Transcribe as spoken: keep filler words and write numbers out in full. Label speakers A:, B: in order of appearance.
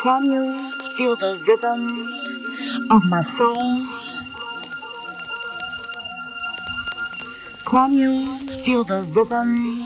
A: Can you feel the rhythm of my soul? Can you feel the rhythm